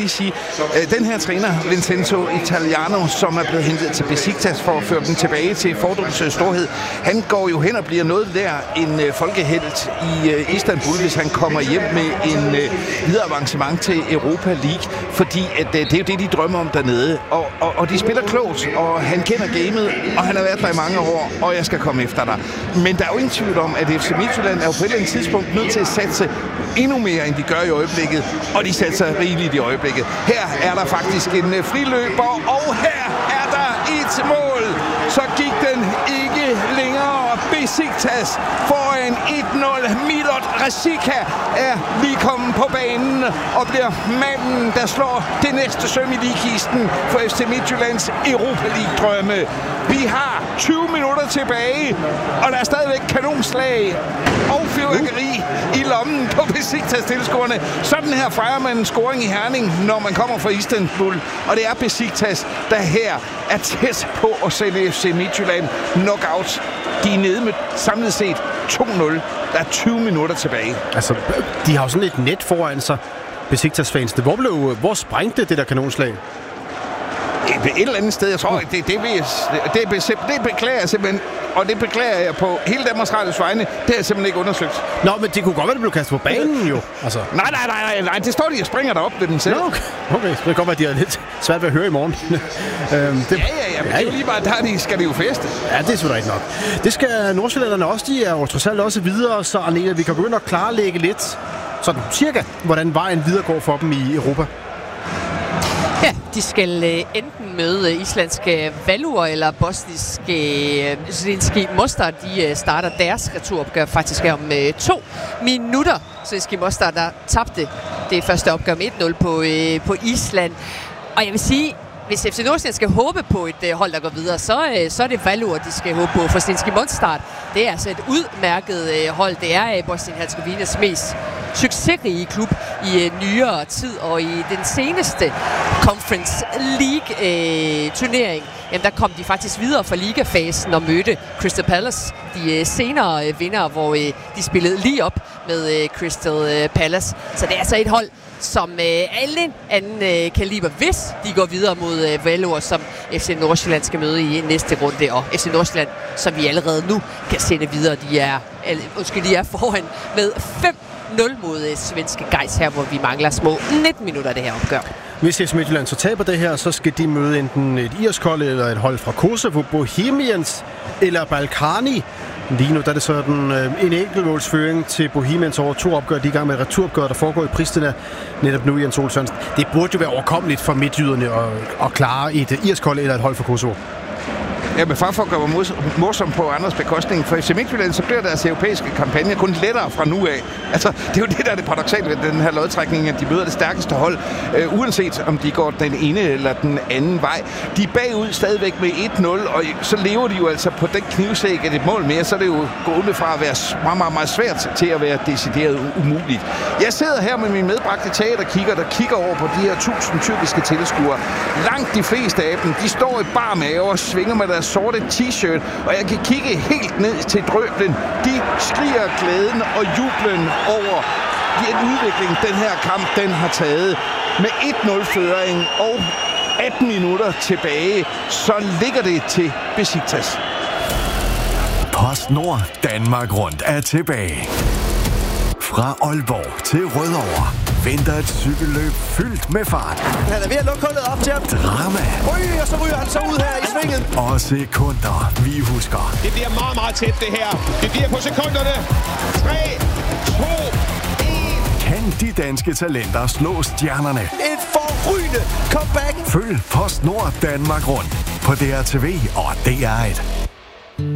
lige sige, den her træner, Vincenzo Italiano, som er blevet hentet til Besiktas for at føre dem tilbage til Fordums storhed, han går jo hen og bliver noget der en folkehelt i Istanbul, hvis han kommer hjem med en videre avancement til Europa League, fordi at, det er jo det, de drømmer om dernede. Og de spiller klogt, og han kender gamet, og han har været der i mange år, og jeg skal komme efter dig. Men der er jo ingen tvivl om, at FC Midtjylland er jo på et eller andet tidspunkt nødt til at satse endnu mere, end de gør i øjeblikket, og de satser rigeligt i øjeblikket. Her er der faktisk en friløber, og her er der et mål. Så gik den ikke længere. Besiktas foran 1-0. Milot Rasika er lige kommet på banen og bliver manden, der slår det næste søm i ligkisten for FC Midtjyllands Europa League-drømme. Vi har 20 minutter tilbage, og der er stadigvæk kanonslag og fyrværkeri i lommen på Besiktas-tilskuerne. Sådan her fejrer man en scoring i Herning, når man kommer fra Istanbul. Og det er Besiktas, der her er tæt på at sende FC Midtjylland knockout. De er nede med samlet set 2-0. Der er 20 minutter tilbage. Altså, de har jo sådan et net foran sig, Besiktas-fans. Hvor sprængte det der kanonslag? Et eller andet sted, jeg tror, det beklager jeg simpelthen, og det beklager jeg på hele Danmarks Radios vegne. Det har jeg simpelthen ikke undersøgt. Nå, men det kunne godt være, det blev kastet på banen jo. Altså. Nej, det står de og springer derop ved dem selv. Nå, okay. Det kan godt være, de har lidt svært ved at høre i morgen. Men det er jo lige bare, skal de jo feste. Ja, det er selvfølgelig ikke nok. Det skal nordsjællanderne også, de er jo trods alt også videre, så Arnela, vi kan begynde at klarlægge lidt, sådan cirka, hvordan vejen videre går for dem i Europa. Ja, de skal enten møde islandske Valur eller bosniske Zrinjski Mostar. De starter deres returopgør faktisk om 2 minutter. Zrinjski Mostar, der tabte det første opgør med 1-0 på Island. Og jeg vil sige, hvis FC Nordsjælland skal håbe på et hold, der går videre, så er det Valur, de skal håbe på. For Zrinjski Mostar, det er altså et udmærket hold. Det er Bosnien-Hercegovinas mest succesrige klub i nyere tid, og i den seneste Conference League-turnering, der kom de faktisk videre fra ligafasen og mødte Crystal Palace, de senere vinder, hvor de spillede lige op med Crystal Palace. Så det er altså et hold, som alle anden kaliber, hvis de går videre mod Valur, som FC Nordsjælland skal møde i næste runde, og FC Nordsjælland, som vi allerede nu kan sende videre, de er foran med 5-0 mod svenske Gais her, hvor vi mangler små 19 minutter af det her opgør. Hvis FC Midtjylland så taber det her, så skal de møde enten et irsk hold eller et hold fra Kosovo, Bohemians eller Balkani. Lige nu der er det sådan en enkeltmålsføring til Bohemians over 2 opgør. De er i gang med et returopgør, der foregår i Pristina netop nu, Jens Ole Sørensen. Det burde jo være overkommeligt for midtjyderne at klare et irsk hold eller et hold fra Kosovo. Ja, men for at gøre mig morsom på andres bekostning, for FC Midtjylland, så bliver deres europæiske kampagne kun lettere fra nu af. Altså, det er jo det, der er det paradoksale ved den her lodtrækning, at de møder det stærkeste hold, uanset om de går den ene eller den anden vej. De er bagud stadigvæk med 1-0, og så lever de jo altså på den knivsæk, at et mål mere, så er det jo gået fra at være meget, meget, meget svært til at være decideret umuligt. Jeg sidder her med min medbragte teaterkigger, der kigger over på de her 1000 tyrkiske tilskuere. Langt de fleste af dem, de står i bar mave og svinger med deres sorte t-shirt, og jeg kan kigge helt ned til drøblen. De skriger glæden og jublen over den udvikling, den her kamp, den har taget. Med 1-0-føring og 18 minutter tilbage, så ligger det til Besiktas. PostNord Danmark Rundt er tilbage. Fra Aalborg til Rødovre venter et cykelløb fyldt med fart. Han er ved at lukke hullet op til ham. Drama. Og så ryger han så ud her i svinget. Og sekunder, vi husker. Det bliver meget, meget tæt, det her. Det bliver på sekunderne. 3, 2, 1. Kan de danske talenter slå stjernerne? Et forrygende comeback. Følg PostNord Danmark Rundt på DRTV og DR1.